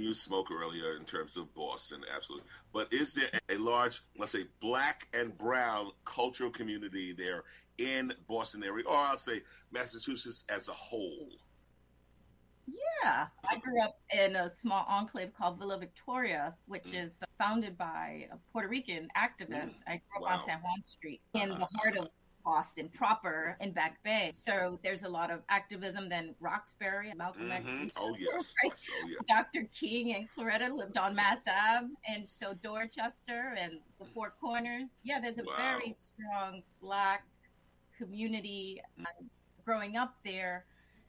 you spoke earlier in terms of Boston, absolutely. But is there a large, let's say, black and brown cultural community there in Boston area, or I'll say Massachusetts as a whole? Yeah, I grew up in a small enclave called Villa Victoria, which is founded by a Puerto Rican activist. I grew up on San Juan Street in the heart of Boston proper in Back Bay. So there's a lot of activism. Then Roxbury, Malcolm X. Oh, yes. Right? Oh, yes. Dr. King and Coretta lived on Mass Ave. And so Dorchester and the Four Corners. Yeah, there's a very strong Black community growing up there.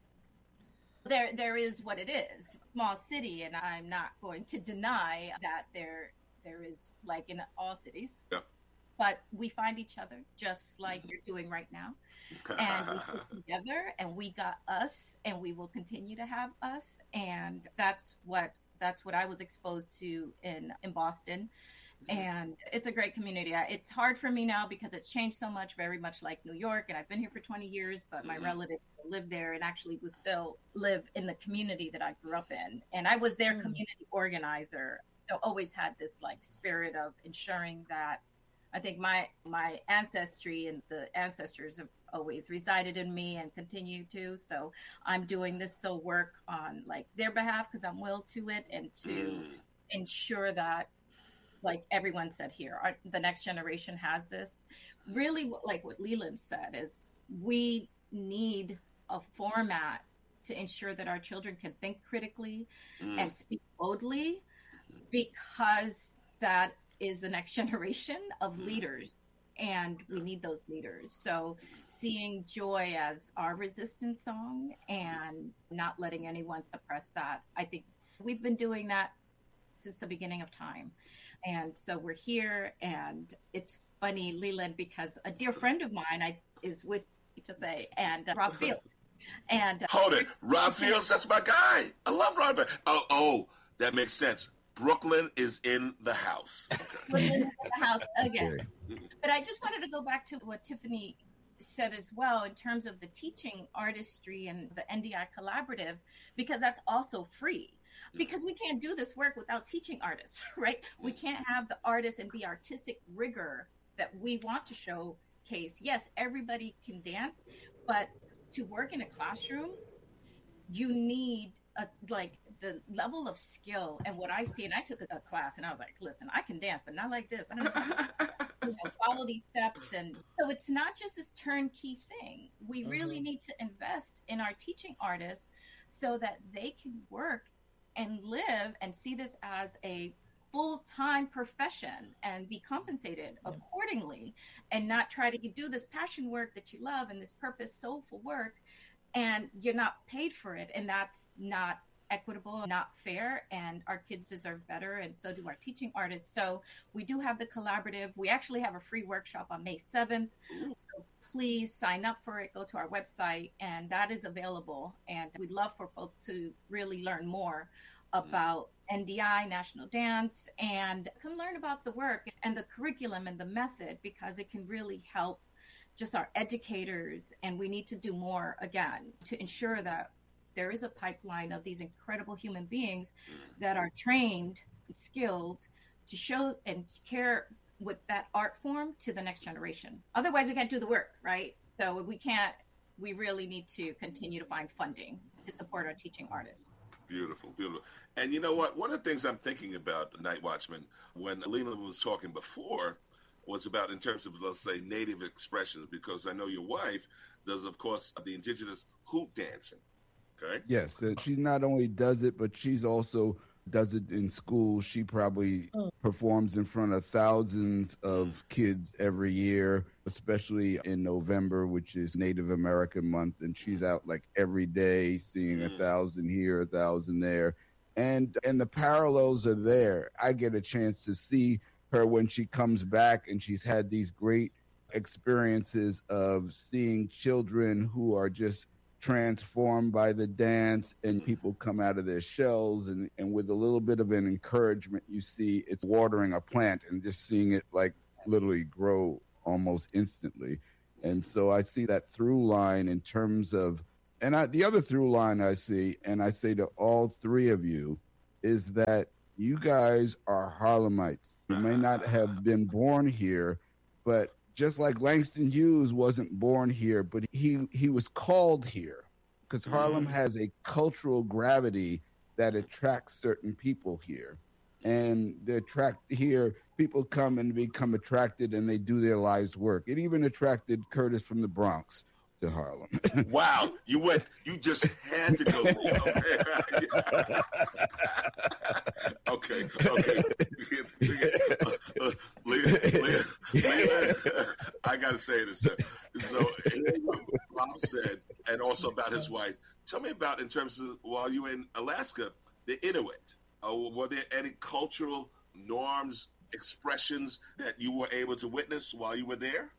There is what it is, small city, and I'm not going to deny that there is, like in all cities. Yeah. But we find each other just like you're doing right now, and we stick together, and we got us, and we will continue to have us, and that's what I was exposed to in Boston. And it's a great community. It's hard for me now because it's changed so much, very much like New York. And I've been here for 20 years, but my relatives still live there and actually will still live in the community that I grew up in. And I was their community organizer. So always had this like spirit of ensuring that I think my ancestry and the ancestors have always resided in me and continue to. So I'm doing this work on like their behalf because I'm willed to it and to ensure that, like everyone said here, the next generation has this. Really, like what Leland said, is we need a format to ensure that our children can think critically and speak boldly, because that is the next generation of leaders, and we need those leaders. So seeing joy as our resistance song and not letting anyone suppress that, I think we've been doing that since the beginning of time. And so we're here, and it's funny, Leland, because a dear friend of mine is with me to say, and Rob Fields. And hold it, Rob Fields, that's my guy. I love Rob. Oh, that makes sense. Brooklyn is in the house. Okay. Brooklyn is in the house again. But I just wanted to go back to what Tiffany said as well in terms of the teaching artistry and the NDI collaborative, because that's also free. Because we can't do this work without teaching artists, right? We can't have the artists and the artistic rigor that we want to showcase. Yes, everybody can dance, but to work in a classroom, you need the level of skill. And what I see, and I took a class and I was like, listen, I can dance, but not like this. I don't know, follow these steps. And so it's not just this turnkey thing. We really need to invest in our teaching artists so that they can work and live and see this as a full-time profession and be compensated accordingly, and not try to do this passion work that you love and this purpose, soulful work, and you're not paid for it. And that's not equitable, not fair, and our kids deserve better, and so do our teaching artists. So we do have the collaborative. We actually have a free workshop on May 7th. So please sign up for it. Go to our website, and that is available. And we'd love for folks to really learn more about NDI, National Dance, and can learn about the work and the curriculum and the method, because it can really help just our educators. And we need to do more, again, to ensure that there is a pipeline of these incredible human beings that are trained, skilled, to show and care with that art form to the next generation. Otherwise, we can't do the work, right? So we really need to continue to find funding to support our teaching artists. Beautiful, beautiful. And you know what? One of the things I'm thinking about, the Night Watchman, when Leland was talking before, was about in terms of, let's say, native expressions, because I know your wife does, of course, the indigenous hoop dancing. Okay. Yes, she not only does it, but she's also does it in school. She probably performs in front of thousands of kids every year, especially in November, which is Native American month. And she's out like every day, seeing 1,000 here, 1,000 there. And the parallels are there. I get a chance to see her when she comes back, and she's had these great experiences of seeing children who are just transformed by the dance, and people come out of their shells, and with a little bit of an encouragement, you see it's watering a plant and just seeing it like literally grow almost instantly. And so I see that through line in terms of, and the other through line I see, and I say to all three of you, is that you guys are Harlemites. You may not have been born here, but just like Langston Hughes wasn't born here, but he was called here because Harlem has a cultural gravity that attracts certain people here. And people come and become attracted and they do their lives' work. It even attracted Curtis from the Bronx to Harlem. Wow, you just had to go there. Okay. Leland, I got to say this. So, Bob said, and also about his wife, tell me about, in terms of while you were in Alaska, the Inuit. Were there any cultural norms, expressions that you were able to witness while you were there?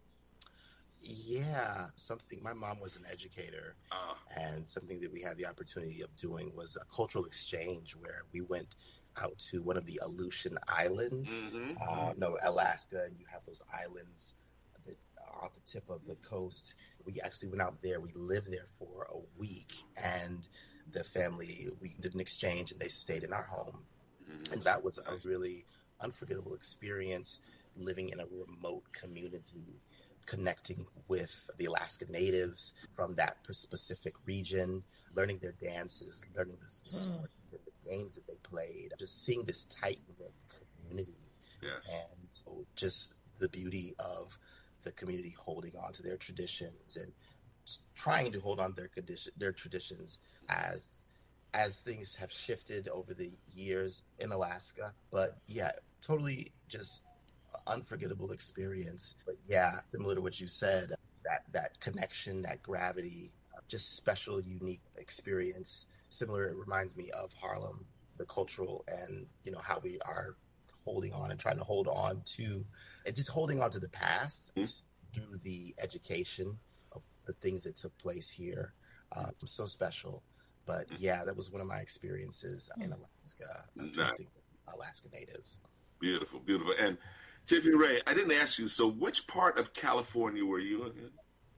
Yeah, my mom was an educator, and something that we had the opportunity of doing was a cultural exchange where we went out to one of the Aleutian Islands, Alaska, and you have those islands that are off the tip of the coast. We actually went out there. We lived there for a week, and the family, we did an exchange, and they stayed in our home. And that was a really unforgettable experience, living in a remote community, connecting with the Alaska natives from that specific region, learning their dances, learning the sports and the games that they played, just seeing this tight-knit community. Yes. And just the beauty of the community holding on to their traditions and trying to hold on to their traditions as things have shifted over the years in Alaska. But yeah, totally just unforgettable experience. But yeah, similar to what you said, that connection, that gravity, just special, unique experience. Similar, it reminds me of Harlem, the cultural and, how we are holding on and trying to hold on to, and just holding on to the past through the education of the things that took place here. So special. But yeah, that was one of my experiences in Alaska, connecting with Alaska natives. Beautiful. And Tiffany Ray, I didn't ask you, so which part of California were you in?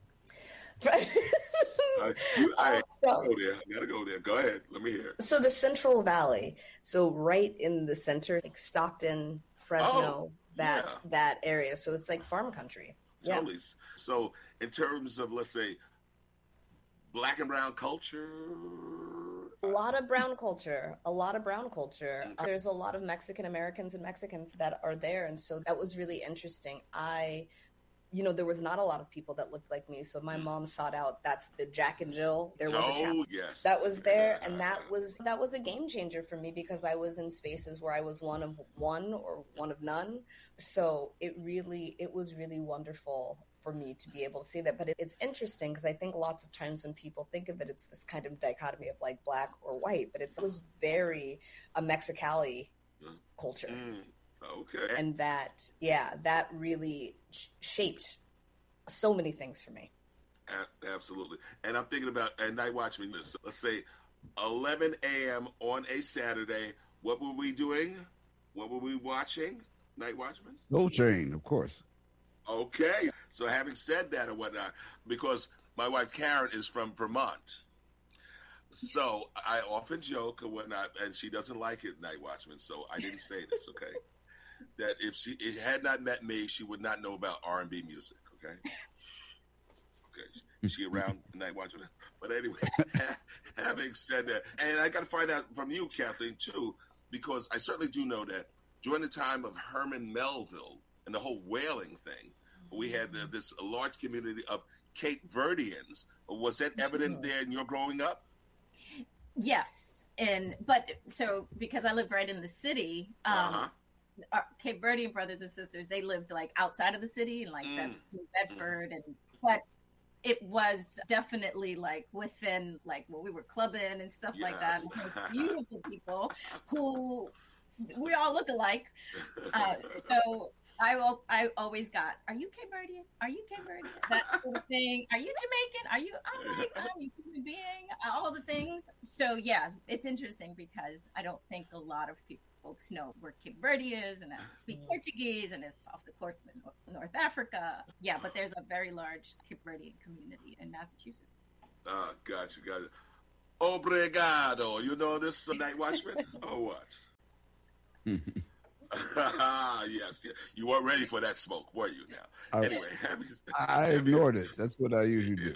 I gotta go there. Go ahead. Let me hear. So the Central Valley. So right in the center, like Stockton, Fresno, that area. So it's like farm country. Totally. Yeah. So in terms of, let's say, Black and brown culture? A lot of brown culture. Okay. There's a lot of Mexican Americans and Mexicans that are there. And so that was really interesting. There was not a lot of people that looked like me. So my mom sought out, that's the Jack and Jill. There was a chapel that was there. And that was a game changer for me because I was in spaces where I was one of one or one of none. So it was really wonderful for me to be able to see that. But it's interesting because I think lots of times when people think of it, it's this kind of dichotomy of like black or white, but it was very a Mexicali culture. Okay. And that really shaped so many things for me. Absolutely. And I'm thinking about Night Watchman. Let's say 11 a.m. on a Saturday. What were we doing? What were we watching? Night Watchman? Soul Train, of course. Okay. So having said that and whatnot, because my wife Karen is from Vermont, so I often joke and whatnot, and she doesn't like it, Night Watchman, so I didn't say this, okay? That if she had not met me, she would not know about R&B music, okay? Okay. Is she around Night Watchman? But anyway, having said that, and I got to find out from you, Kathleen, too, because I certainly do know that during the time of Herman Melville and the whole whaling thing, we had this large community of Cape Verdeans. Was that evident there in your growing up? Yes. But because I lived right in the city, our Cape Verdean brothers and sisters, they lived like outside of the city, like Bedford, but it was definitely like within like where we were clubbing and stuff like that. And those beautiful people who we all look alike. So I always got, are you Cape Verdean? Are you Cape Verdean? That sort of thing. Are you Jamaican? Are you, I'm a human being, all the things. So yeah, it's interesting because I don't think a lot of folks know where Cape Verde is and I speak Portuguese and it's off the coast of North Africa. Yeah, but there's a very large Cape Verdean community in Massachusetts. Gotcha. Obrigado. You know this Night Watchman? Or what? Yes. You weren't ready for that smoke, were you now? Anyway. I ignored it. That's what I usually do.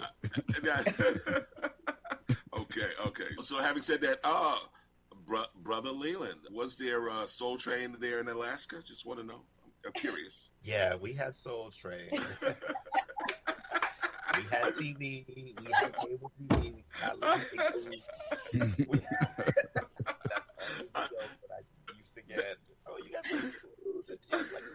Okay. So having said that, Brother Leland, was there Soul Train there in Alaska? Just want to know. I'm curious. Yeah, we had Soul Train. We had TV. We had cable TV. We had that's always the joke that I used to get. Oh, you guys lose it.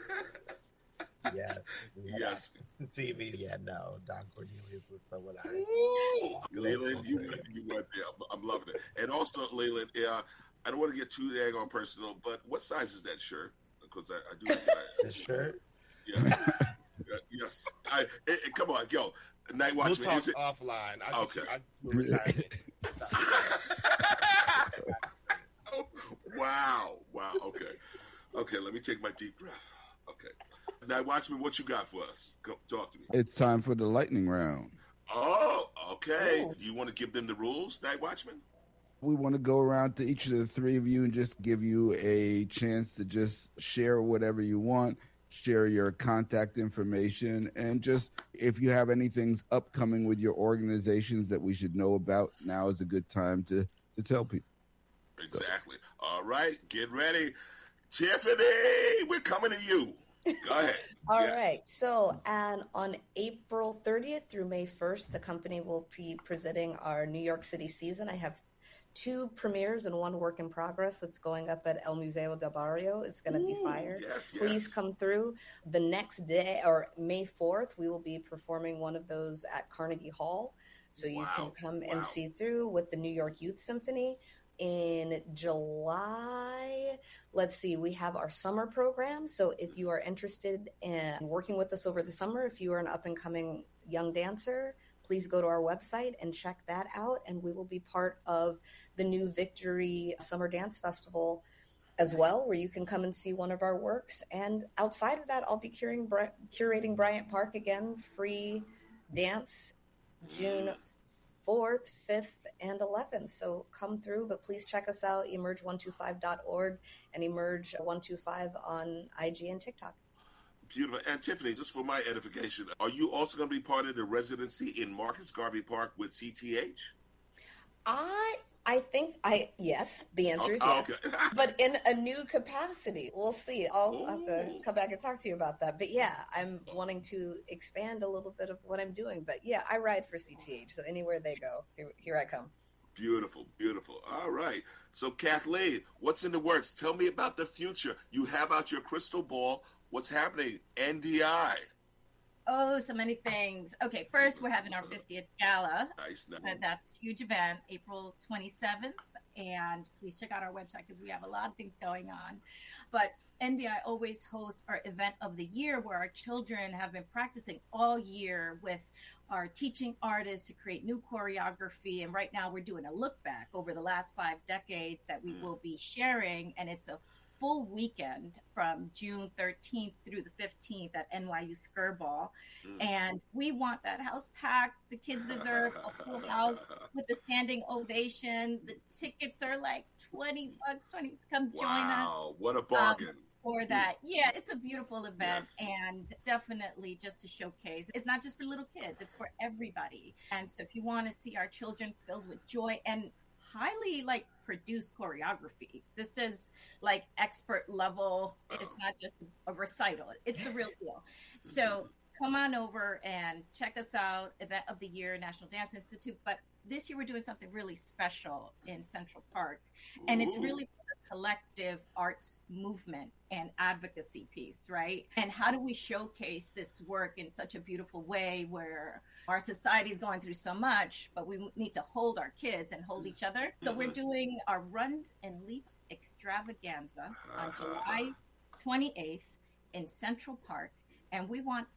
Yes. TV. Yeah, no. Don Cornelius was someone Leland, you went there. I'm loving it. And also, Leland, I don't want to get too dang on personal, but what size is that shirt? Because I do. The shirt? Yeah. Yes. Come on, yo. Night Watchman. We'll talk offline. Okay. Wow. Okay. Let me take my deep breath. Okay. Night Watchman, what you got for us? Come talk to me. It's time for the lightning round. Oh, okay. Do you want to give them the rules, Night Watchman? We want to go around to each of the three of you and just give you a chance to just share whatever you want, share your contact information, and just if you have anything upcoming with your organizations that we should know about, now is a good time to tell people. Exactly. So. All right, get ready. Tiffany, we're coming to you. Go ahead. All right. So, and on April 30th through May 1st, the company will be presenting our New York City season. I have 2 premieres and 1 work in progress that's going up at El Museo del Barrio. It's going to be fire. Yes. Please come through. The next day, or May 4th, we will be performing one of those at Carnegie Hall. So you can come and see through with the New York Youth Symphony. In July, let's see, we have our summer program. So if you are interested in working with us over the summer, if you are an up-and-coming young dancer, please go to our website and check that out. And we will be part of the new Victory Summer Dance Festival as well, where you can come and see one of our works. And outside of that, I'll be curating Bryant Park again, free dance, June 4th, 5th, and 11th. So come through, but please check us out, emerge125.org and emerge125 on IG and TikTok. Beautiful. And Tiffany, just for my edification, are you also going to be part of the residency in Marcus Garvey Park with CTH? I think yes. The answer is yes. Okay. But in a new capacity. We'll see. I'll have to come back and talk to you about that. But yeah, I'm wanting to expand a little bit of what I'm doing. But yeah, I ride for CTH. So anywhere they go, here I come. Beautiful. All right. So Kathleen, what's in the works? Tell me about the future. You have out your crystal ball. What's happening? NDI. Oh, so many things. Okay, first we're having our 50th gala. Nice. That's a huge event, April 27th. And please check out our website because we have a lot of things going on. But NDI always hosts our event of the year where our children have been practicing all year with our teaching artists to create new choreography. And right now we're doing a look back over the last 5 decades that we will be sharing. And it's a full weekend from June 13th through the 15th at NYU Skirball. And we want that house packed. The kids deserve a full house with a standing ovation. The tickets are like $20. Come join us. Wow, what a bargain. For that. Yeah, it's a beautiful event and definitely just to showcase. It's not just for little kids, it's for everybody. And so if you want to see our children filled with joy and highly produced choreography. This is expert level. It's not just a recital. It's the real deal. So come on over and check us out. Event of the Year, National Dance Institute. But this year we're doing something really special in Central Park. And it's really for the collective arts movement and advocacy piece, right? And how do we showcase this work in such a beautiful way where our society is going through so much, but we need to hold our kids and hold each other. So we're doing our Runs and Leaps extravaganza on July 28th in Central Park. And we want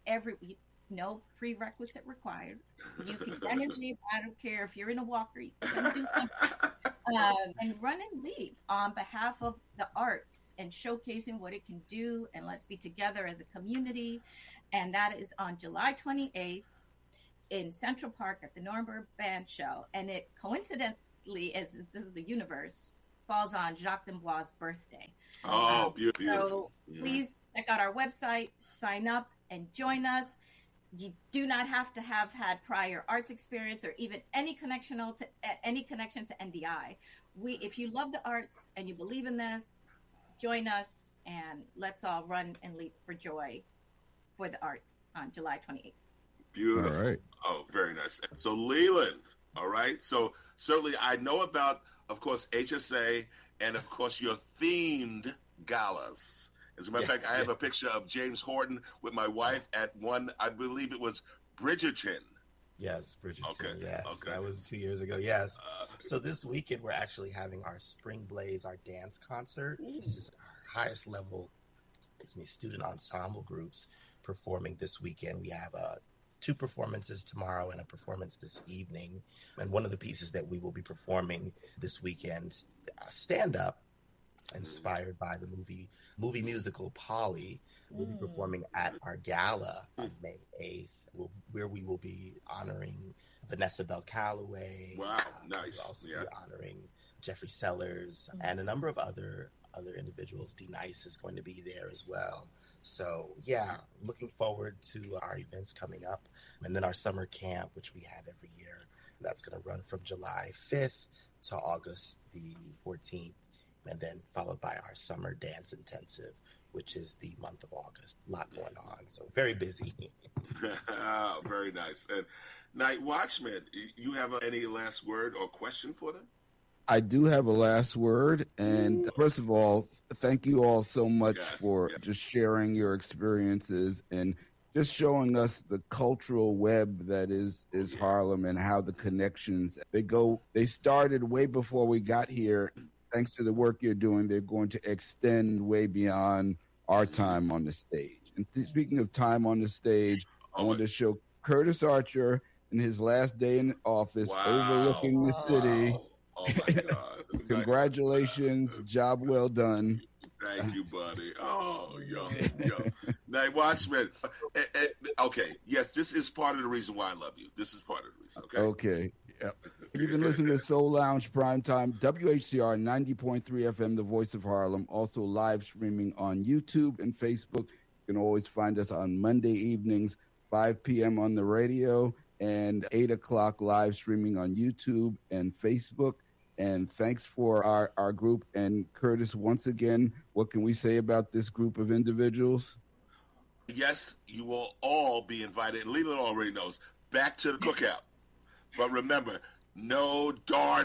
no prerequisite required. You can run and leap. I don't care if you're in a walker, you can do something. And run and leap on behalf of the arts and showcasing what it can do. And let's be together as a community. And that is on July 28th in Central Park at the Nuremberg Band Show. And it coincidentally, as this is the universe, falls on Jacques D'Amboise' birthday. Oh, beautiful. So please check out our website, sign up, and join us. You do not have to have had prior arts experience or even any connection to NDI. If you love the arts and you believe in this, join us and let's all run and leap for joy for the arts on July 28th. Beautiful. All right. Oh, very nice. So Leland, all right. So certainly I know about, of course, HSA and of course your themed galas. As a matter of fact, I have a picture of James Horton with my wife at one, I believe it was Bridgerton. Yes, Bridgerton. Okay. Yes, Okay. That was 2 years ago. Yes. So this weekend we're actually having our Spring Blaze, our dance concert. This is our highest level, student ensemble groups performing this weekend. We have 2 performances tomorrow and a performance this evening. And one of the pieces that we will be performing this weekend, stand up, inspired by the movie musical Polly. We'll be performing at our gala on May 8th, where we will be honoring Vanessa Bell Calloway. Wow, nice. We'll also be honoring Jeffrey Sellers and a number of other individuals. D Nice is going to be there as well. So yeah, looking forward to our events coming up, and then our summer camp, which we have every year. That's going to run from July 5th to August the 14th. And then followed by our summer dance intensive, which is the month of August. A lot going on, so very busy. Very nice. And Night Watchman, you have any last word or question for them? I do have a last word. And first of all, thank you all so much for just sharing your experiences and just showing us the cultural web that is Harlem and how the connections, they started way before we got here. Thanks to the work you're doing, they're going to extend way beyond our time on the stage. And speaking of time on the stage, I want to show Curtis Archer in his last day in office, overlooking the city. Oh my God. Congratulations. Job well done. Thank you, buddy. Oh, yo. Night Watchman. Okay. Yes, this is part of the reason why I love you. This is part of the reason. Okay. Yep. You can listen to Soul Lounge Primetime, WHCR 90.3 FM, the voice of Harlem. Also live streaming on YouTube and Facebook. You can always find us on Monday evenings, 5 p.m. on the radio, and 8 o'clock live streaming on YouTube and Facebook. And thanks for our group. And Curtis, once again, what can we say about this group of individuals? Yes, you will all be invited. And Leland already knows. Back to the cookout. But remember, no darn